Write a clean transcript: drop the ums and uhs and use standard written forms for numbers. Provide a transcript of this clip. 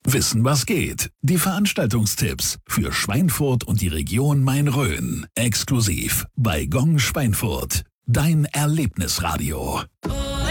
Wissen, was geht. Die Veranstaltungstipps für Schweinfurt und die Region Main-Rhön. Exklusiv bei Gong Schweinfurt. Dein Erlebnisradio.